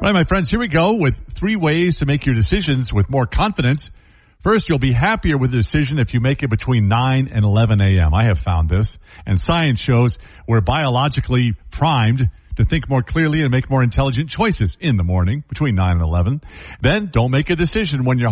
All right, my friends, here we go with 3 ways to make your decisions with more confidence. First, you'll be happier with the decision if you make it between 9 and 11 a.m. I have found this, and science shows we're biologically primed to think more clearly and make more intelligent choices in the morning between 9 and 11. Then don't make a decision when you're